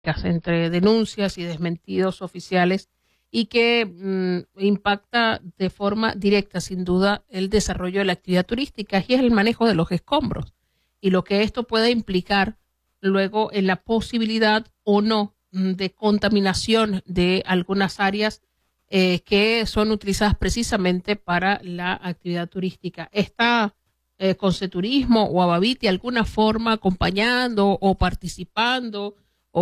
entre denuncias y desmentidos oficiales y que impacta de forma directa, sin duda, el desarrollo de la actividad turística y es el manejo de los escombros y lo que esto puede implicar luego en la posibilidad o no de contaminación de algunas áreas que son utilizadas precisamente para la actividad turística. ¿Está Conceturismo o Avavit de alguna forma acompañando o participando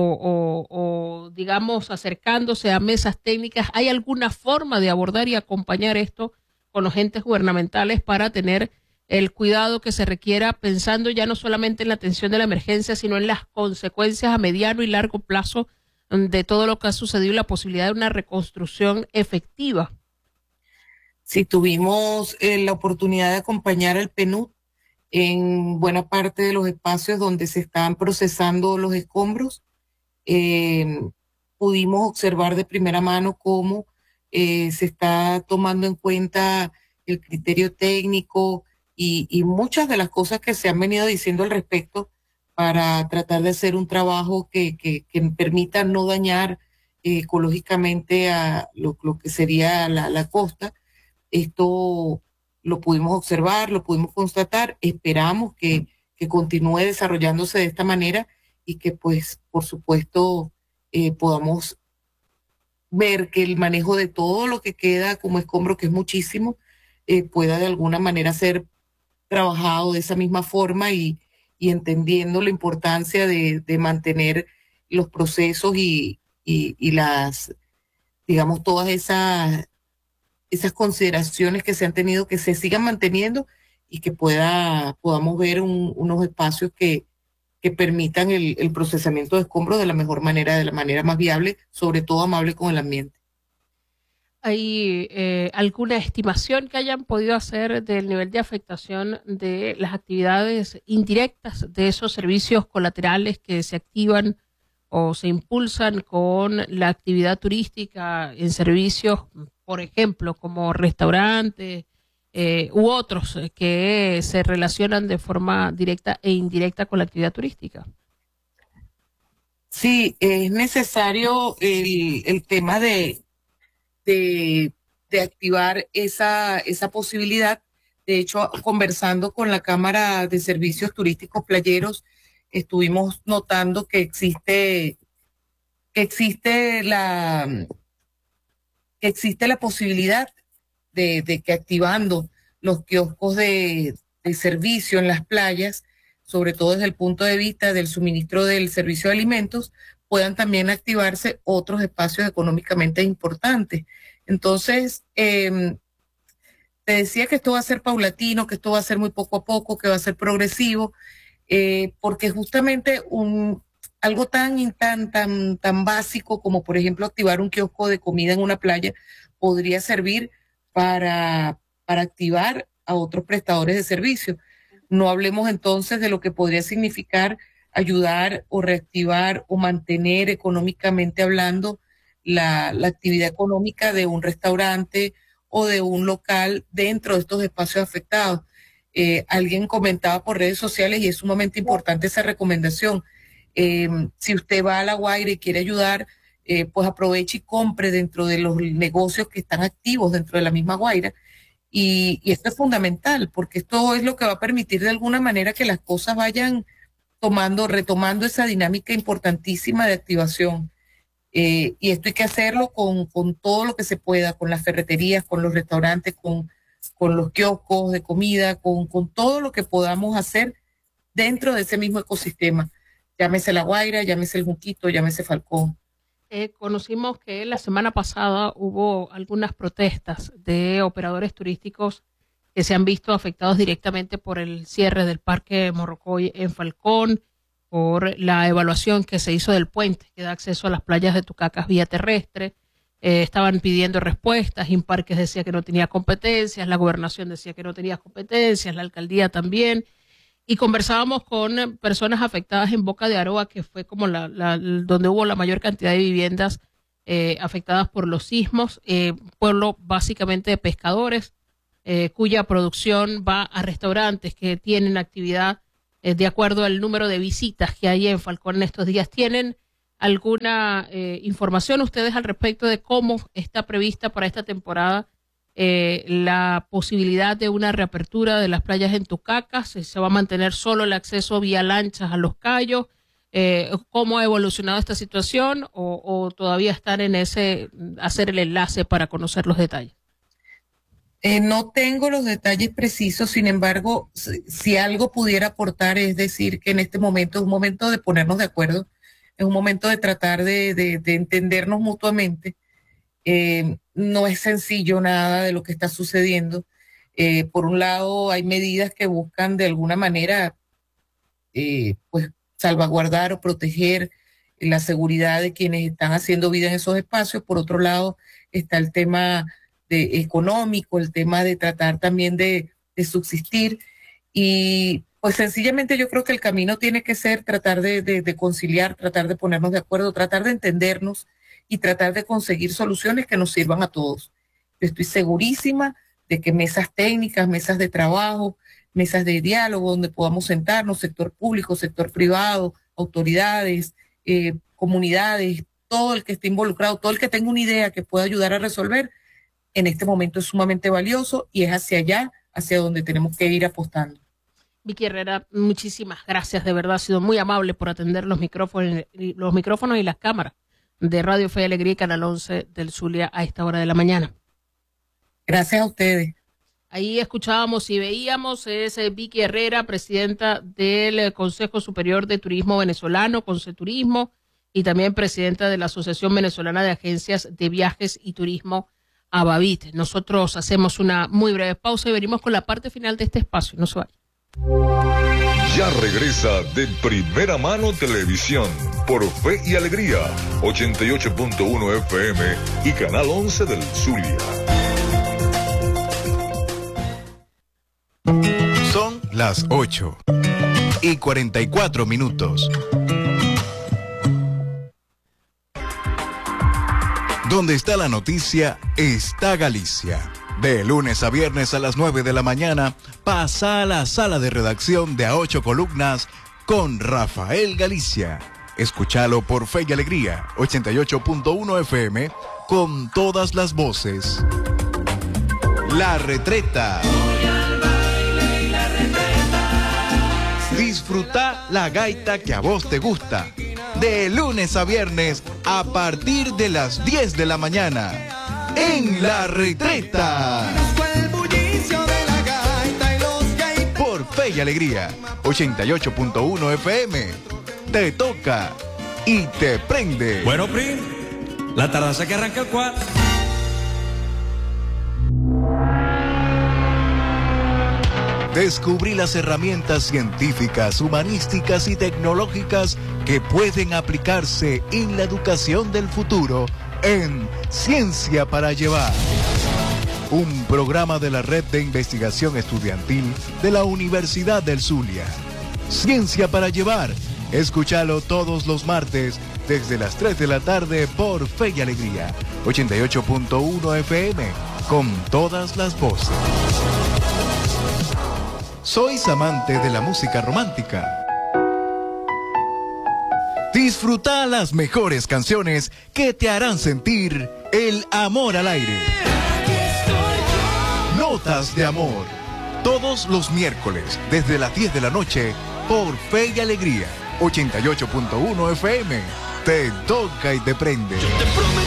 o, digamos, acercándose a mesas técnicas? ¿Hay alguna forma de abordar y acompañar esto con los entes gubernamentales para tener el cuidado que se requiera, pensando ya no solamente en la atención de la emergencia, sino en las consecuencias a mediano y largo plazo de todo lo que ha sucedido y la posibilidad de una reconstrucción efectiva? Sí, tuvimos la oportunidad de acompañar al PNUD en buena parte de los espacios donde se están procesando los escombros. Eh, Pudimos observar de primera mano cómo se está tomando en cuenta el criterio técnico y muchas de las cosas que se han venido diciendo al respecto para tratar de hacer un trabajo que permita no dañar ecológicamente a lo que sería la costa. Esto lo pudimos observar, lo pudimos constatar, esperamos que continúe desarrollándose de esta manera y que pues por supuesto podamos ver que el manejo de todo lo que queda como escombro, que es muchísimo, pueda de alguna manera ser trabajado de esa misma forma y entendiendo la importancia de mantener los procesos y las, digamos, todas esas consideraciones que se han tenido, que se sigan manteniendo y que podamos ver unos espacios que permitan el procesamiento de escombros de la mejor manera, de la manera más viable, sobre todo amable con el ambiente. ¿Hay alguna estimación que hayan podido hacer del nivel de afectación de las actividades indirectas de esos servicios colaterales que se activan o se impulsan con la actividad turística en servicios, por ejemplo, como restaurantes u otros que se relacionan de forma directa e indirecta con la actividad turística? Sí, es necesario el tema de, de activar esa posibilidad. De hecho, conversando con la Cámara de Servicios Turísticos Playeros, estuvimos notando que existe la posibilidad de que activando los kioscos de servicio en las playas, sobre todo desde el punto de vista del suministro del servicio de alimentos, puedan también activarse otros espacios económicamente importantes. Entonces, te decía que esto va a ser paulatino, que esto va a ser muy poco a poco, que va a ser progresivo, porque justamente algo tan básico como, por ejemplo, activar un kiosco de comida en una playa podría servir para activar a otros prestadores de servicios. No hablemos entonces de lo que podría significar ayudar o reactivar o mantener económicamente hablando la actividad económica de un restaurante o de un local dentro de estos espacios afectados. Alguien comentaba por redes sociales y es sumamente importante esa recomendación. Si usted va a La Guaira y quiere ayudar, pues aproveche y compre dentro de los negocios que están activos dentro de la misma Guaira. Y esto es fundamental porque esto es lo que va a permitir de alguna manera que las cosas vayan retomando esa dinámica importantísima de activación. Y esto hay que hacerlo con todo lo que se pueda, con las ferreterías, con los restaurantes, con los kioscos de comida, con todo lo que podamos hacer dentro de ese mismo ecosistema. Llámese La Guaira, llámese El Junquito, llámese Falcón. Conocimos que la semana pasada hubo algunas protestas de operadores turísticos que se han visto afectados directamente por el cierre del Parque Morrocoy en Falcón, por la evaluación que se hizo del puente que da acceso a las playas de Tucacas vía terrestre. Estaban pidiendo respuestas, Imparques decía que no tenía competencias, la gobernación decía que no tenía competencias, la alcaldía también. Y conversábamos con personas afectadas en Boca de Aroa, que fue como donde hubo la mayor cantidad de viviendas afectadas por los sismos, pueblo básicamente de pescadores, cuya producción va a restaurantes que tienen actividad de acuerdo al número de visitas que hay en Falcón en estos días. Tienen alguna información ustedes al respecto de cómo está prevista para esta temporada la posibilidad de una reapertura de las playas en Tucacas? ¿Se va a mantener solo el acceso vía lanchas a Los Cayos? ¿Cómo ha evolucionado esta situación o todavía están en hacer el enlace para conocer los detalles? No tengo los detalles precisos, sin embargo, si algo pudiera aportar es decir que en este momento es un momento de ponernos de acuerdo, es un momento de tratar de entendernos mutuamente. No es sencillo nada de lo que está sucediendo. Por un lado, hay medidas que buscan de alguna manera pues salvaguardar o proteger la seguridad de quienes están haciendo vida en esos espacios. Por otro lado, está el tema económico, el tema de tratar también de subsistir. Y pues sencillamente yo creo que el camino tiene que ser tratar de conciliar, tratar de ponernos de acuerdo, tratar de entendernos y tratar de conseguir soluciones que nos sirvan a todos. Yo estoy segurísima de que mesas técnicas, mesas de trabajo, mesas de diálogo donde podamos sentarnos, sector público, sector privado, autoridades, comunidades, todo el que esté involucrado, todo el que tenga una idea que pueda ayudar a resolver, en este momento es sumamente valioso y es hacia allá, hacia donde tenemos que ir apostando. Vicky Herrera, muchísimas gracias, de verdad ha sido muy amable por atender los micrófonos y las cámaras de Radio Fe y Alegría y Canal 11 del Zulia a esta hora de la mañana. Gracias a ustedes. Ahí escuchábamos y veíamos, es Vicky Herrera, presidenta del Consejo Superior de Turismo Venezolano, Conceturismo, y también presidenta de la Asociación Venezolana de Agencias de Viajes y Turismo, ABAVIT. Nosotros hacemos una muy breve pausa y venimos con la parte final de este espacio. No se vayan. Ya regresa De Primera Mano Televisión por Fe y Alegría, 88.1 FM y Canal 11 del Zulia. Son las 8:44. Donde está la noticia, está Galicia. De lunes a viernes a las 9 de la mañana, pasa a la sala de redacción de A Ocho Columnas con Rafael Galicia. Escúchalo por Fe y Alegría, 88.1 FM, con todas las voces. La Retreta. Disfruta la gaita que a vos te gusta. De lunes a viernes a partir de las 10 de la mañana. En La Retreta. Por Fe y Alegría, 88.1 FM. Te toca y te prende. Bueno, Pri, la tardanza que arranca el cuadro. Descubrí las herramientas científicas, humanísticas y tecnológicas que pueden aplicarse en la educación del futuro en Ciencia para Llevar. Un programa de la Red de Investigación Estudiantil de la Universidad del Zulia. Ciencia para Llevar. Escúchalo todos los martes desde las 3 de la tarde por Fe y Alegría, 88.1 FM, con todas las voces. ¿Sois amante de la música romántica? Disfruta las mejores canciones que te harán sentir el amor al aire. Notas de amor. Todos los miércoles, desde las 10 de la noche, por Fe y Alegría, 88.1 FM. Te toca y te prende.